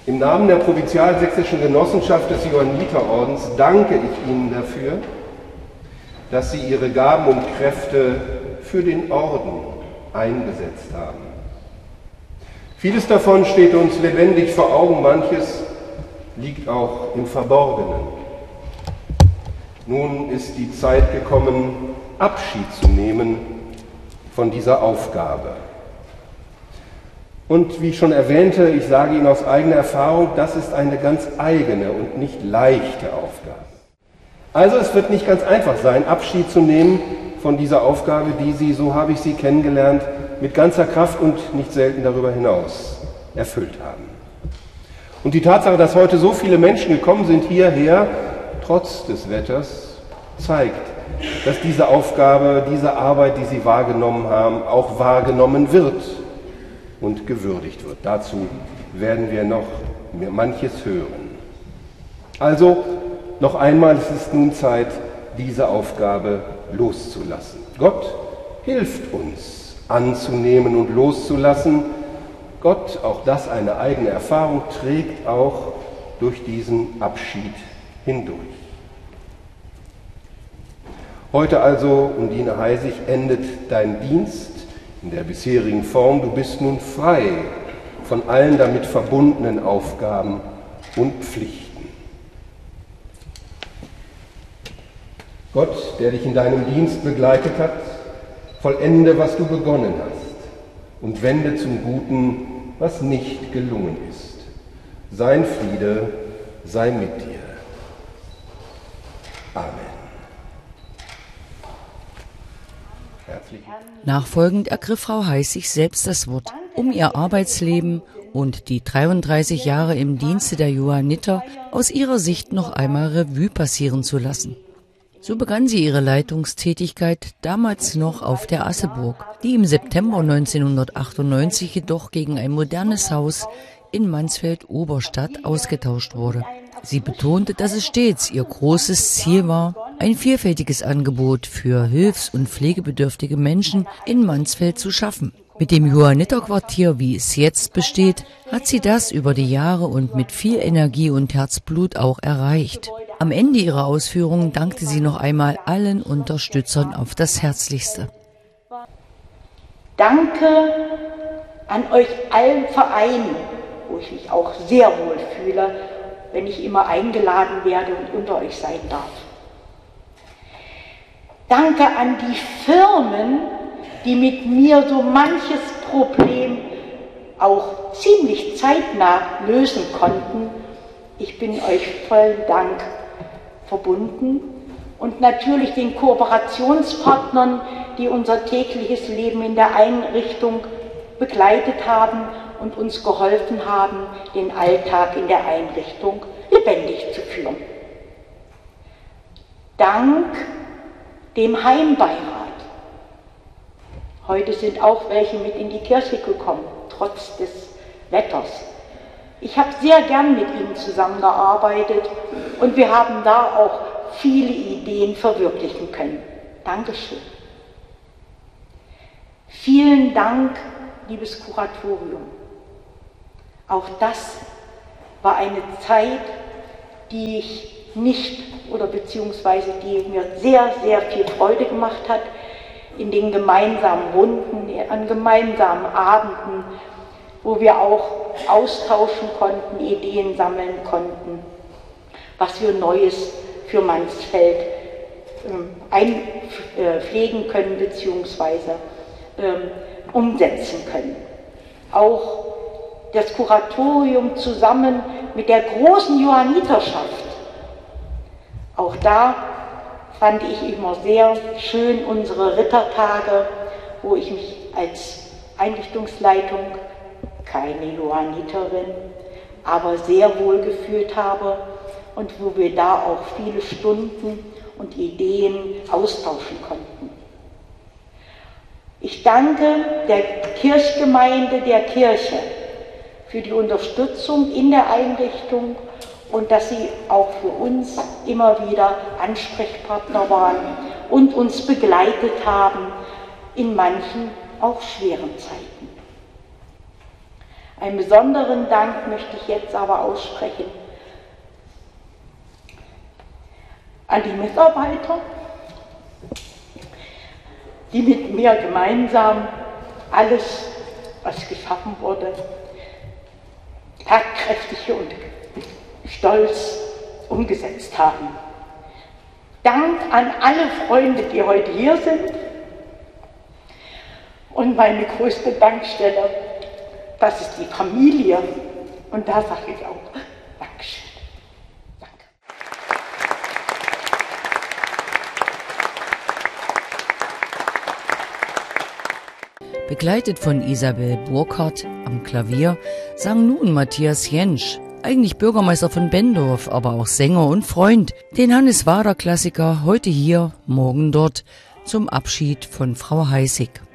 Im Namen der Provinzialsächsischen Genossenschaft des Johanniterordens danke ich Ihnen dafür, dass Sie Ihre Gaben und Kräfte für den Orden eingesetzt haben. Vieles davon steht uns lebendig vor Augen, manches liegt auch im Verborgenen. Nun ist die Zeit gekommen, Abschied zu nehmen von dieser Aufgabe. Und wie ich schon erwähnte, ich sage Ihnen aus eigener Erfahrung, das ist eine ganz eigene und nicht leichte Aufgabe. Also es wird nicht ganz einfach sein, Abschied zu nehmen von dieser Aufgabe, die Sie, so habe ich sie kennengelernt, mit ganzer Kraft und nicht selten darüber hinaus erfüllt haben. Und die Tatsache, dass heute so viele Menschen gekommen sind hierher, trotz des Wetters, zeigt, dass diese Aufgabe, diese Arbeit, die Sie wahrgenommen haben, auch wahrgenommen wird und gewürdigt wird. Dazu werden wir noch manches hören. Also noch einmal, es ist nun Zeit, diese Aufgabe loszulassen. Gott hilft uns, anzunehmen und loszulassen. Gott, auch das eine eigene Erfahrung, trägt auch durch diesen Abschied hindurch. Heute also, Undine Heisig, endet dein Dienst in der bisherigen Form. Du bist nun frei von allen damit verbundenen Aufgaben und Pflichten. Gott, der dich in deinem Dienst begleitet hat, vollende, was du begonnen hast und wende zum Guten, was nicht gelungen ist. Sein Friede sei mit dir. Amen. Nachfolgend ergriff Frau Heisig selbst das Wort, um ihr Arbeitsleben und die 33 Jahre im Dienste der Johanniter aus ihrer Sicht noch einmal Revue passieren zu lassen. So begann sie ihre Leitungstätigkeit damals noch auf der Asseburg, die im September 1998 jedoch gegen ein modernes Haus in Mansfeld-Oberstadt ausgetauscht wurde. Sie betonte, dass es stets ihr großes Ziel war, ein vielfältiges Angebot für hilfs- und pflegebedürftige Menschen in Mansfeld zu schaffen. Mit dem Johanniterquartier, wie es jetzt besteht, hat sie das über die Jahre und mit viel Energie und Herzblut auch erreicht. Am Ende ihrer Ausführungen dankte sie noch einmal allen Unterstützern auf das Herzlichste. Danke an euch allen Vereinen, wo ich mich auch sehr wohl fühle, wenn ich immer eingeladen werde und unter euch sein darf. Danke an die Firmen, die mit mir so manches Problem auch ziemlich zeitnah lösen konnten. Ich bin euch vollen Dank verbunden. Und natürlich den Kooperationspartnern, die unser tägliches Leben in der Einrichtung begleitet haben und uns geholfen haben, den Alltag in der Einrichtung lebendig zu führen. Dank dem Heimbeirat. Heute sind auch welche mit in die Kirche gekommen, trotz des Wetters. Ich habe sehr gern mit ihnen zusammengearbeitet und wir haben da auch viele Ideen verwirklichen können. Dankeschön. Vielen Dank, liebes Kuratorium. Auch das war eine Zeit, die ich nicht oder beziehungsweise die mir sehr, sehr viel Freude gemacht hat, in den gemeinsamen Runden, an gemeinsamen Abenden, wo wir auch austauschen konnten, Ideen sammeln konnten, was wir Neues für Mansfeld einpflegen können beziehungsweise umsetzen können. Auch das Kuratorium zusammen mit der großen Johanniterschaft. Auch da fand ich immer sehr schön unsere Rittertage, wo ich mich als Einrichtungsleitung, keine Johanniterin, aber sehr wohl gefühlt habe und wo wir da auch viele Stunden und Ideen austauschen konnten. Ich danke der Kirchgemeinde der Kirche für die Unterstützung in der Einrichtung und dass sie auch für uns immer wieder Ansprechpartner waren und uns begleitet haben in manchen auch schweren Zeiten. Einen besonderen Dank möchte ich jetzt aber aussprechen an die Mitarbeiter, die mit mir gemeinsam alles, was geschaffen wurde, tatkräftig und stolz umgesetzt haben. Dank an alle Freunde, die heute hier sind. Und meine größte Dankstelle, das ist die Familie. Und da sage ich auch Dankeschön. Danke. Begleitet von Isabel Burkhardt am Klavier sang nun Matthias Jentsch, eigentlich Bürgermeister von Bendorf, aber auch Sänger und Freund, den Hannes Wader Klassiker heute hier, morgen dort, zum Abschied von Frau Heißig.